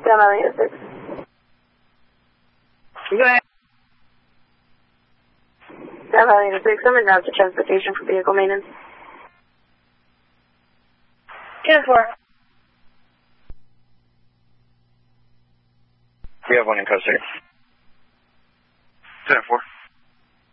Alien 6. Go ahead. Alien 6, I'm in route to transportation for vehicle maintenance. 10-4. We have one in custody. 10-4.